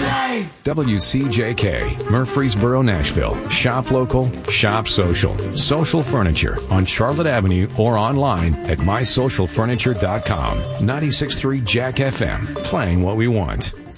life. WCJK, Murfreesboro, Nashville. Shop local, shop social. Social Furniture on Charlotte Avenue or online at mysocialfurniture.com. 96.3 Jack FM, playing what we want.